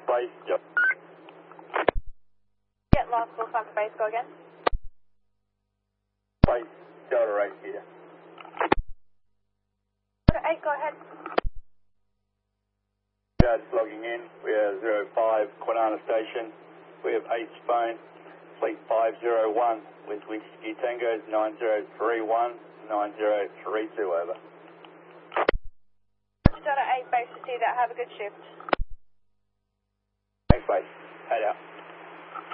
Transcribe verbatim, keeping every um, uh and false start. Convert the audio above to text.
base. Yep. Get lost, we'll find the base, go again. Base, Delta eight here. Delta eight, go ahead. Yeah, it's logging in. We are zero five Quinana Station. We have H phone, fleet five zero one with Whiskey Tango nine zero three one, nine zero three two, over. Delta eight, base to see that, have a good shift. Thanks, base. Head out.